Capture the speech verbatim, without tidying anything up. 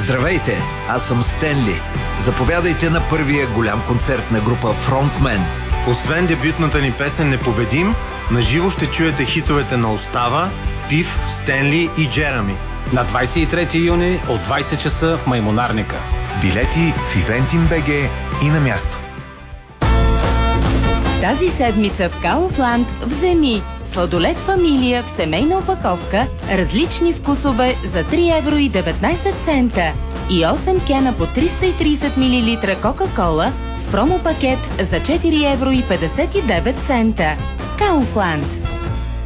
Здравейте, аз съм Стенли. Заповядайте на първия голям концерт на група Frontman. Освен дебютната ни песен «Непобедим», наживо ще чуете хитовете на Остава, Пив, Стенли и Джерами. На двадесет и трети юни от двадесет часа в Маймунарника. Билети в Ивентин БГ и на място. Тази седмица в Kaufland вземи сладолед фамилия в семейна опаковка, различни вкусове за три евро и деветнадесет цента и осем кена по триста и тридесет милилитра Кока-кола в промо пакет за четири евро и петдесет и девет цента. Kaufland.